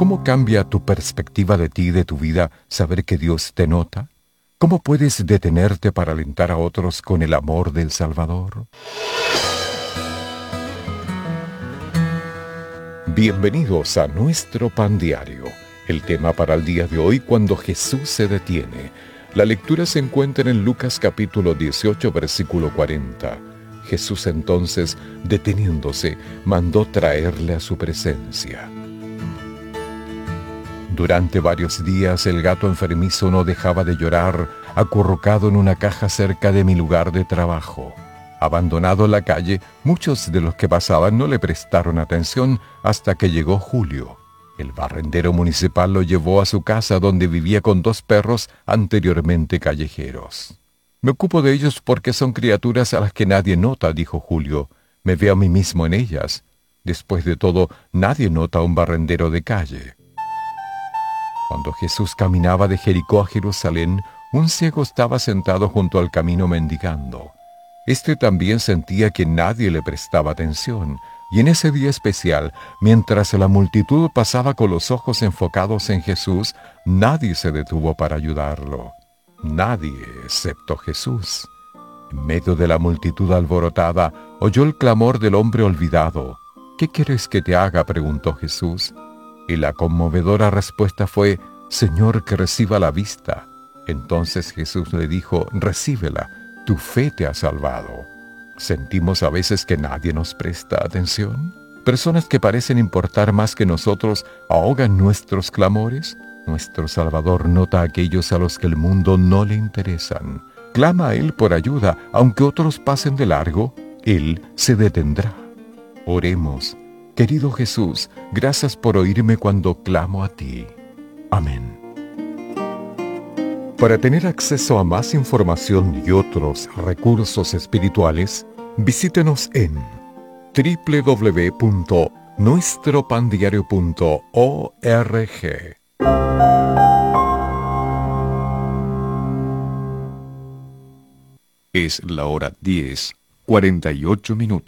¿Cómo cambia tu perspectiva de ti y de tu vida saber que Dios te nota? ¿Cómo puedes detenerte para alentar a otros con el amor del Salvador? Bienvenidos a nuestro Pan Diario. El tema para el día de hoy: cuando Jesús se detiene. La lectura se encuentra en Lucas capítulo 18, versículo 40. Jesús entonces, deteniéndose, mandó traerle a su presencia. Durante varios días el gato enfermizo no dejaba de llorar, acurrucado en una caja cerca de mi lugar de trabajo. Abandonado en la calle, muchos de los que pasaban no le prestaron atención hasta que llegó Julio. El barrendero municipal lo llevó a su casa, donde vivía con 2 perros anteriormente callejeros. «Me ocupo de ellos porque son criaturas a las que nadie nota», dijo Julio. «Me veo a mí mismo en ellas. Después de todo, nadie nota a un barrendero de calle». Cuando Jesús caminaba de Jericó a Jerusalén, un ciego estaba sentado junto al camino mendigando. Este también sentía que nadie le prestaba atención, y en ese día especial, mientras la multitud pasaba con los ojos enfocados en Jesús, nadie se detuvo para ayudarlo. Nadie, excepto Jesús. En medio de la multitud alborotada, oyó el clamor del hombre olvidado. «¿Qué quieres que te haga?», preguntó Jesús. Y la conmovedora respuesta fue: «Señor, que reciba la vista». Entonces Jesús le dijo: «Recíbela, tu fe te ha salvado». ¿Sentimos a veces que nadie nos presta atención? ¿Personas que parecen importar más que nosotros ahogan nuestros clamores? Nuestro Salvador nota a aquellos a los que el mundo no le interesan. Clama a Él por ayuda, aunque otros pasen de largo, Él se detendrá. Oremos. Querido Jesús, gracias por oírme cuando clamo a ti. Amén. Para tener acceso a más información y otros recursos espirituales, visítenos en www.nuestropandiario.org. Es la hora 10:48.